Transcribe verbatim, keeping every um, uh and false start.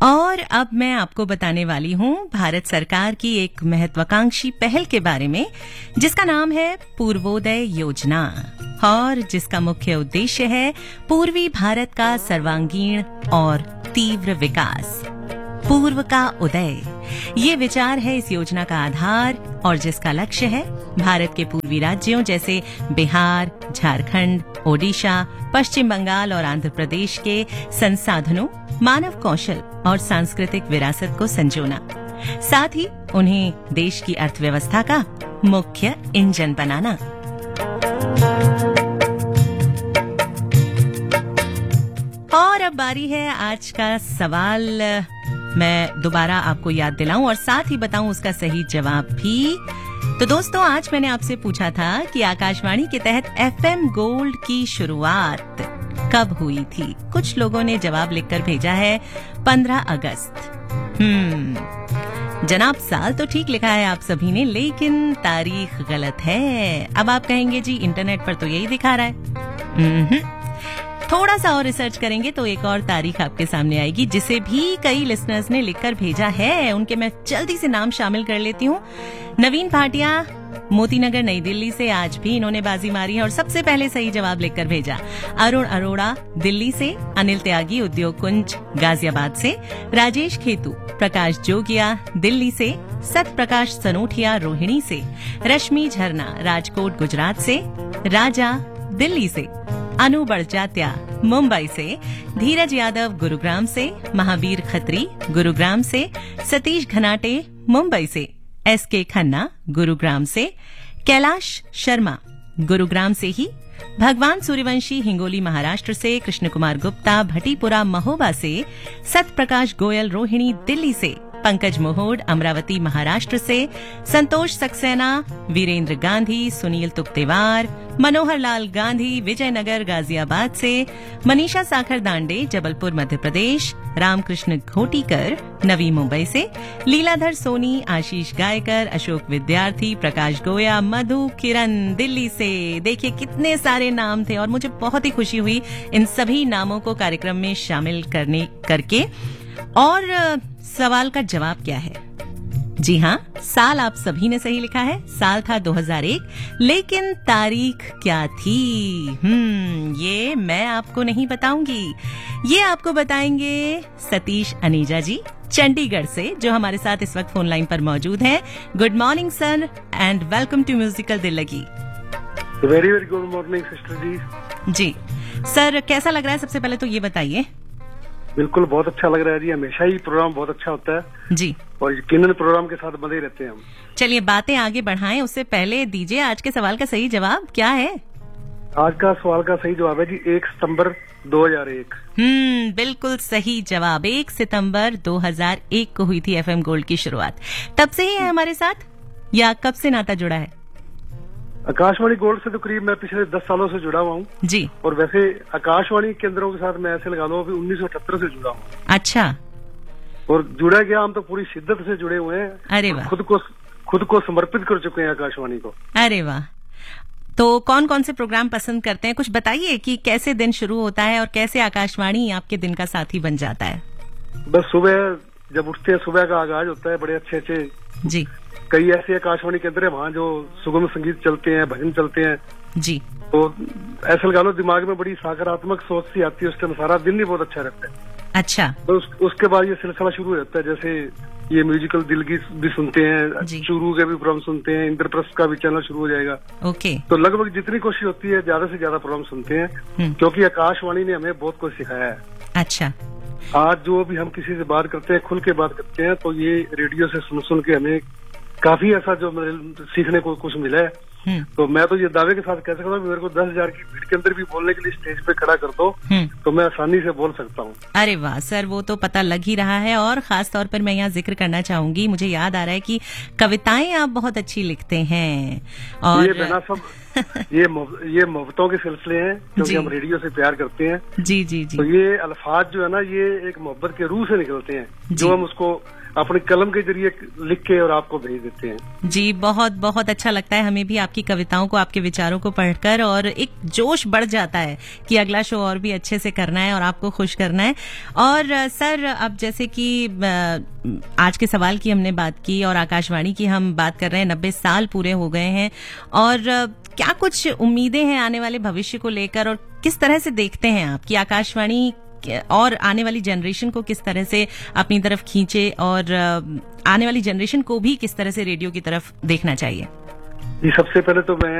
और अब मैं आपको बताने वाली हूँ भारत सरकार की एक महत्वाकांक्षी पहल के बारे में, जिसका नाम है पूर्वोदय योजना और जिसका मुख्य उद्देश्य है पूर्वी भारत का सर्वांगीण और तीव्र विकास। पूर्व का उदय, ये विचार है इस योजना का आधार और जिसका लक्ष्य है भारत के पूर्वी राज्यों जैसे बिहार, झारखंड, ओडिशा, पश्चिम बंगाल और आंध्र प्रदेश के संसाधनों, मानव कौशल और सांस्कृतिक विरासत को संजोना, साथ ही उन्हें देश की अर्थव्यवस्था का मुख्य इंजन बनाना। और अब बारी है आज का सवाल। मैं दोबारा आपको याद दिलाऊं और साथ ही बताऊं उसका सही जवाब भी। तो दोस्तों, आज मैंने आपसे पूछा था कि आकाशवाणी के तहत एफएम गोल्ड की शुरुआत कब हुई थी। कुछ लोगों ने जवाब लिखकर भेजा है पंद्रह अगस्त। हम्म जनाब, साल तो ठीक लिखा है आप सभी ने, लेकिन तारीख गलत है। अब आप कहेंगे जी इंटरनेट पर तो यही दिखा रहा है। थोड़ा सा और रिसर्च करेंगे तो एक और तारीख आपके सामने आएगी, जिसे भी कई लिसनर्स ने लिखकर भेजा है। उनके मैं जल्दी से नाम शामिल कर लेती हूँ। नवीन भाटिया, मोतीनगर, नई दिल्ली से, आज भी इन्होंने बाजी मारी है और सबसे पहले सही जवाब लिखकर भेजा। अरुण अरोड़ा, दिल्ली से। अनिल त्यागी, उद्योग कुंज, गाजियाबाद से। राजेश खेतू, प्रकाश जोगिया, दिल्ली से। सत प्रकाश सनोठिया, रोहिणी से। रश्मि झरना, राजकोट, गुजरात से। राजा, दिल्ली से। अनु बड़जात्या, मुंबई से। धीरज यादव, गुरुग्राम से। महावीर खत्री, गुरुग्राम से। सतीश घनाटे, मुंबई से। एस के खन्ना, गुरुग्राम से। कैलाश शर्मा, गुरुग्राम से ही। भगवान सूर्यवंशी, हिंगोली, महाराष्ट्र से। कृष्ण कुमार गुप्ता, भटीपुरा, महोबा से। सत प्रकाश गोयल, रोहिणी, दिल्ली से। पंकज मोहोड, अमरावती, महाराष्ट्र से। संतोष सक्सेना, वीरेंद्र गांधी, सुनील तुक्तेवार, मनोहर लाल गांधी, विजयनगर, गाजियाबाद से। मनीषा साखर दांडे, जबलपुर, मध्य प्रदेश। रामकृष्ण घोटीकर, नवी मुंबई से। लीलाधर सोनी, आशीष गायकर, अशोक विद्यार्थी, प्रकाश गोया, मधु किरण, दिल्ली से। देखिए कितने सारे नाम थे और मुझे बहुत ही खुशी हुई इन सभी नामों को कार्यक्रम में शामिल करने करके। और सवाल का जवाब क्या है? जी हाँ, साल आप सभी ने सही लिखा है। साल था दो हज़ार एक, लेकिन तारीख क्या थी? हम्म ये मैं आपको नहीं बताऊंगी, ये आपको बताएंगे सतीश अनीजा जी, चंडीगढ़ से, जो हमारे साथ इस वक्त फोन लाइन पर मौजूद हैं। Good morning sir and welcome to musical दिल लगी। Very very good morning sister जी। जी सर, कैसा लग रहा है? सबसे पहले तो ये बताइए। बिल्कुल बहुत अच्छा लग रहा है जी, हमेशा ही प्रोग्राम बहुत अच्छा होता है जी, और यकीनन प्रोग्राम के साथ बंधे रहते हैं हम। चलिए बातें आगे बढ़ाएं, उससे पहले दीजिए आज के सवाल का सही जवाब क्या है? आज का सवाल का सही जवाब है जी एक सितंबर दो हज़ार एक। हम्म बिल्कुल सही जवाब। एक सितंबर दो हज़ार एक को हुई थी एफएम गोल्ड की शुरुआत। तब से ही है हमारे साथ या कब से नाता जुड़ा है? आकाशवाणी गोल्ड से तो करीब मैं पिछले दस सालों से जुड़ा हुआ हूँ जी, और वैसे आकाशवाणी केंद्रों के साथ मैं ऐसे लगा लो अभी उन्नीस सौ अठहत्तर से जुड़ा हूँ। अच्छा, और जुड़ा गया, हम तो पूरी शिद्दत से जुड़े हुए हैं। अरे वाह, खुद को खुद को समर्पित कर चुके हैं आकाशवाणी को। अरे वाह। तो कौन कौन से प्रोग्राम पसंद करते हैं? कुछ बताइए कि कैसे दिन शुरू होता है और कैसे आकाशवाणी आपके दिन का साथी बन जाता है? बस सुबह जब उठते हैं, सुबह का आगाज होता है, बड़े अच्छे अच्छे जी, कई ऐसे आकाशवाणी केंद्र है वहाँ जो सुगम संगीत चलते हैं, भजन चलते हैं जी। तो ऐसा लगा लो दिमाग में बड़ी सकारात्मक सोच सी आती है, उस टाइम सारा दिन ही बहुत अच्छा रहता है। अच्छा, तो उस, उसके बाद ये सिलसिला शुरू हो जाता है, जैसे ये म्यूजिकल दिल की भी सुनते हैं, शुरू के भी प्रोग्राम सुनते हैं, इंद्रप्रस्थ का भी चैनल शुरू हो जाएगा। ओके, तो लगभग जितनी कोशिश होती है ज्यादा से ज्यादा प्रोग्राम सुनते हैं, क्योंकि आकाशवाणी ने हमें बहुत कुछ सिखाया है। अच्छा, आज जो भी हम किसी से बात करते हैं, खुल के बात करते हैं, तो ये रेडियो से सुन सुन के हमें काफी ऐसा जो सीखने को कुछ मिला है। तो मैं तो ये दावे के साथ कह सकता हूँ कि मेरे को दस हजार की भीड़ के अंदर भी बोलने के लिए स्टेज पे खड़ा कर दो तो मैं आसानी से बोल सकता हूँ। अरे वाह सर, वो तो पता लग ही रहा है। और खास तौर पर मैं यहाँ जिक्र करना चाहूंगी, मुझे याद आ रहा है कि कविताएं आप बहुत अच्छी लिखते हैं। और ये बिना सब ये ये मोहब्बतों के सिलसिले हैं, क्योंकि हम रेडियो से प्यार करते हैं। जी जी जी। तो ये अल्फाज जो है ना, ये एक मोहब्बत के रूह से निकलते हैं, जो हम उसको अपनी कलम के जरिए लिख के और आपको भेज देते हैं। जी, बहुत बहुत अच्छा लगता है हमें भी आपकी कविताओं को, आपके विचारों को पढ़कर, और एक जोश बढ़ जाता है कि अगला शो और भी अच्छे से करना है और आपको खुश करना है। और सर, अब जैसे कि आज के सवाल की हमने बात की और आकाशवाणी की हम बात कर रहे हैं, नब्बे साल पूरे हो गए हैं, और क्या कुछ उम्मीदें हैं आने वाले भविष्य को लेकर, और किस तरह से देखते हैं आप कि आकाशवाणी और आने वाली जनरेशन को किस तरह से अपनी तरफ खींचे, और आने वाली जनरेशन को भी किस तरह से रेडियो की तरफ देखना चाहिए? जी, सबसे पहले तो मैं